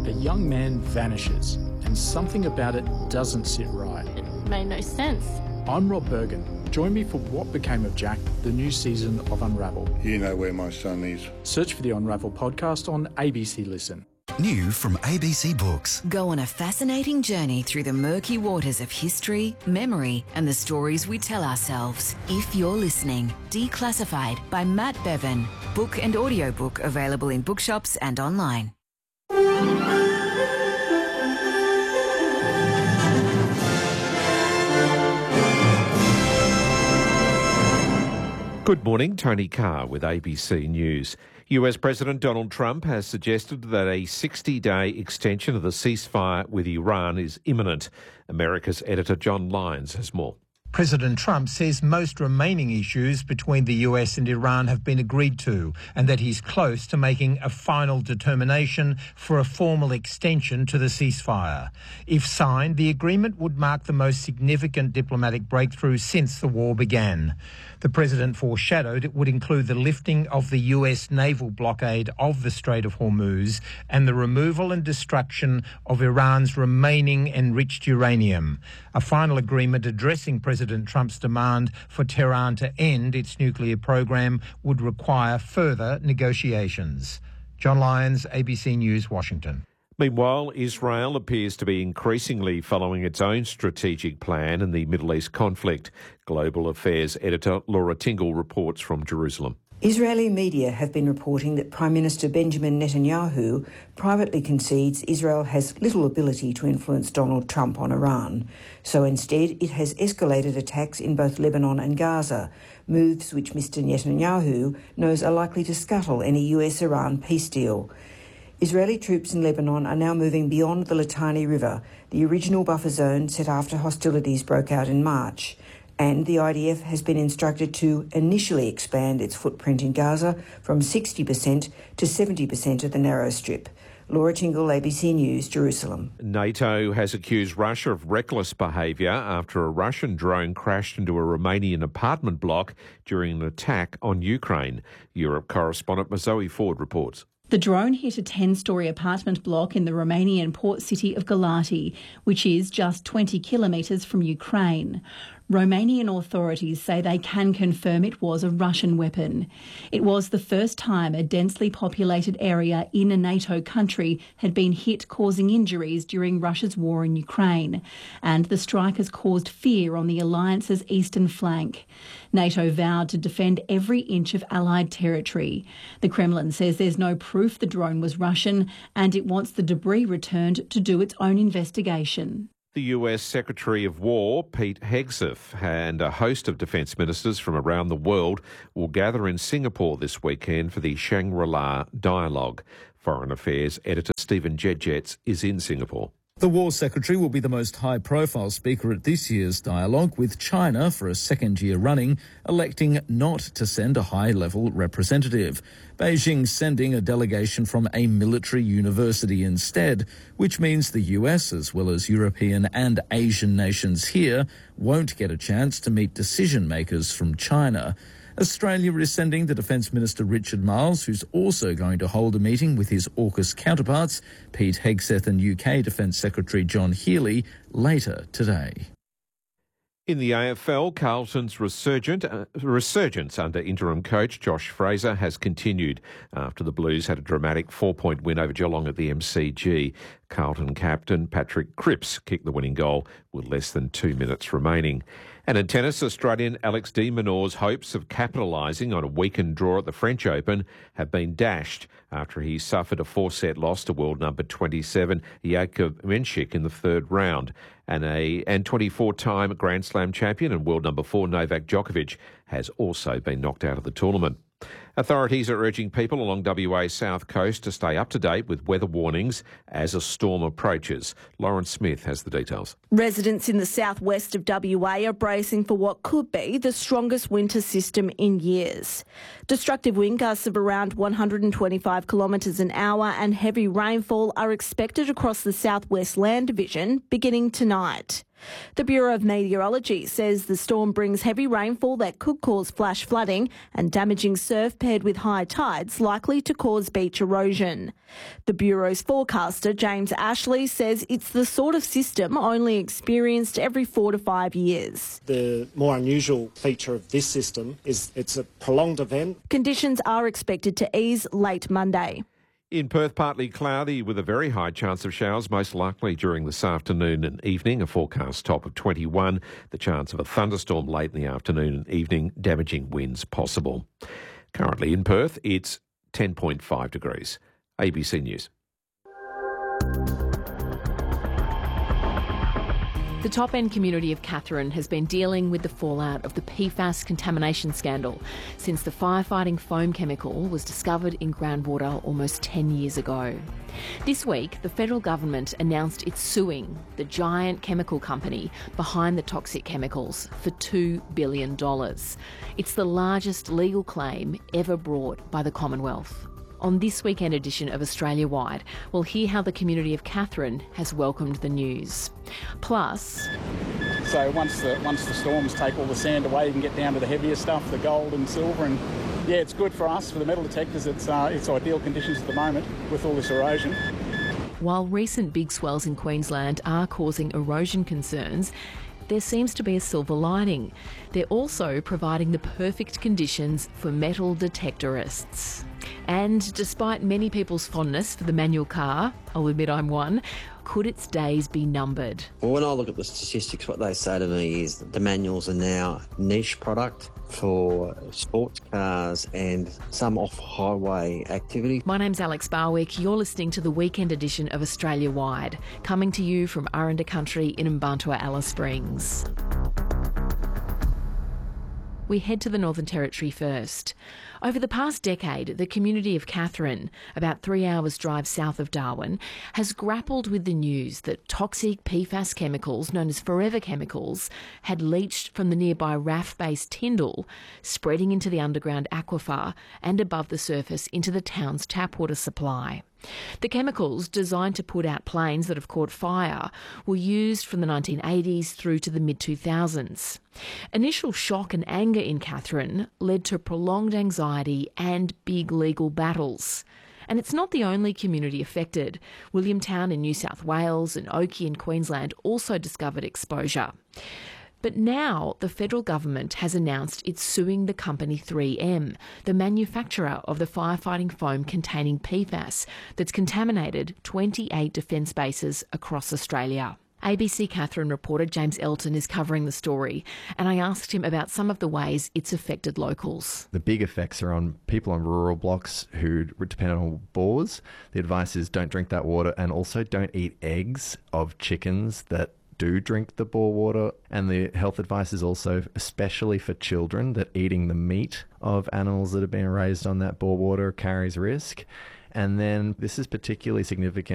a young man vanishes and something about it doesn't sit right. It made no sense. I'm Rob Bergen. Join me for What Became of Jack, the new season of Unravel. You know where my son is. Search for the Unravel podcast on ABC Listen. New from ABC Books. Go on a fascinating journey through the murky waters of history, memory, and the stories we tell ourselves. If You're Listening, Declassified by Matt Bevan. Book and audiobook available in bookshops and online. Good morning, Tony Carr with ABC News. US President Donald Trump has suggested that a 60-day extension of the ceasefire with Iran is imminent. America's editor John Lyons has more. President Trump says most remaining issues between the US and Iran have been agreed to and that he's close to making a final determination for a formal extension to the ceasefire. If signed, the agreement would mark the most significant diplomatic breakthrough since the war began. The president foreshadowed it would include the lifting of the US naval blockade of the Strait of Hormuz and the removal and destruction of Iran's remaining enriched uranium. A final agreement addressing President Trump's demand for Tehran to end its nuclear program would require further negotiations. John Lyons, ABC News, Washington. Meanwhile, Israel appears to be increasingly following its own strategic plan in the Middle East conflict. Global Affairs editor Laura Tingle reports from Jerusalem. Israeli media have been reporting that Prime Minister Benjamin Netanyahu privately concedes Israel has little ability to influence Donald Trump on Iran. So instead, it has escalated attacks in both Lebanon and Gaza, moves which Mr Netanyahu knows are likely to scuttle any US-Iran peace deal. Israeli troops in Lebanon are now moving beyond the Litani River, the original buffer zone set after hostilities broke out in March. And the IDF has been instructed to initially expand its footprint in Gaza from 60% to 70% of the narrow strip. Laura Tingle, ABC News, Jerusalem. NATO has accused Russia of reckless behaviour after a Russian drone crashed into a Romanian apartment block during an attack on Ukraine. Europe correspondent Zoe Ford reports. The drone hit a 10-storey apartment block in the Romanian port city of Galati, which is just 20 kilometres from Ukraine. Romanian authorities say they can confirm it was a Russian weapon. It was the first time a densely populated area in a NATO country had been hit, causing injuries during Russia's war in Ukraine. And the strike has caused fear on the alliance's eastern flank. NATO vowed to defend every inch of Allied territory. The Kremlin says there's no proof the drone was Russian and it wants the debris returned to do its own investigation. The US Secretary of War, Pete Hegseth, and a host of defence ministers from around the world will gather in Singapore this weekend for the Shangri-La Dialogue. Foreign Affairs editor Stephen Jedgetz is in Singapore. The War Secretary will be the most high-profile speaker at this year's dialogue, with China, for a second year running, electing not to send a high-level representative. Beijing sending a delegation from a military university instead, which means the US, as well as European and Asian nations here, won't get a chance to meet decision-makers from China. Australia is sending the Defence Minister Richard Marles, who's also going to hold a meeting with his AUKUS counterparts, Pete Hegseth and UK Defence Secretary John Healey, later today. In the AFL, Carlton's resurgence under interim coach Josh Fraser has continued after the Blues had a dramatic 4-point win over Geelong at the MCG. Carlton captain Patrick Cripps kicked the winning goal with less than 2 minutes remaining. And in tennis, Australian Alex de Minaur's hopes of capitalising on a weakened draw at the French Open have been dashed after he suffered a 4-set loss to world number 27 Jakub Menchik in the third round. And 24-time Grand Slam champion and world number 4 Novak Djokovic has also been knocked out of the tournament. Authorities are urging people along WA's south coast to stay up to date with weather warnings as a storm approaches. Lauren Smith has the details. Residents in the southwest of WA are bracing for what could be the strongest winter system in years. Destructive wind gusts of around 125 kilometres an hour and heavy rainfall are expected across the southwest land division beginning tonight. The Bureau of Meteorology says the storm brings heavy rainfall that could cause flash flooding and damaging surf paired with high tides likely to cause beach erosion. The Bureau's forecaster, James Ashley, says it's the sort of system only experienced every 4 to 5 years. The more unusual feature of this system is it's a prolonged event. Conditions are expected to ease late Monday. In Perth, partly cloudy with a very high chance of showers, most likely during this afternoon and evening, a forecast top of 21. The chance of a thunderstorm late in the afternoon and evening, damaging winds possible. Currently in Perth, it's 10.5 degrees. ABC News. The top-end community of Katherine has been dealing with the fallout of the PFAS contamination scandal since the firefighting foam chemical was discovered in groundwater almost 10 years ago. This week, the federal government announced it's suing the giant chemical company behind the toxic chemicals for $2 billion. It's the largest legal claim ever brought by the Commonwealth. On this weekend edition of Australia Wide, we'll hear how the community of Katherine has welcomed the news. Plus, so once the storms take all the sand away, you can get down to the heavier stuff, the gold and silver, and yeah, it's good for us, for the metal detectors. It's ideal conditions at the moment with all this erosion. While recent big swells in Queensland are causing erosion concerns, there seems to be a silver lining. They're also providing the perfect conditions for metal detectorists. And despite many people's fondness for the manual car, I'll admit I'm one, could its days be numbered? Well, when I look at the statistics, what they say to me is that the manuals are now a niche product for sports cars and some off-highway activity. My name's Alex Barwick. You're listening to the weekend edition of Australia Wide, coming to you from Aranda Country in Mbantua, Alice Springs. We head to the Northern Territory first. Over the past decade, the community of Katherine, about 3 hours' drive south of Darwin, has grappled with the news that toxic PFAS chemicals, known as forever chemicals, had leached from the nearby RAF-based Tyndall, spreading into the underground aquifer and above the surface into the town's tap water supply. The chemicals, designed to put out planes that have caught fire, were used from the 1980s through to the mid-2000s. Initial shock and anger in Katherine led to prolonged anxiety and big legal battles. And it's not the only community affected. Williamtown in New South Wales and Oakey in Queensland also discovered exposure. But now the federal government has announced it's suing the company 3M, the manufacturer of the firefighting foam containing PFAS that's contaminated 28 defence bases across Australia. ABC Katherine reporter James Elton is covering the story, and I asked him about some of the ways it's affected locals. The big effects are on people on rural blocks who depend on bores. The advice is don't drink that water, and also don't eat eggs of chickens that do drink the bore water. And the health advice is also, especially for children, that eating the meat of animals that have been raised on that bore water carries risk. And then this is particularly significant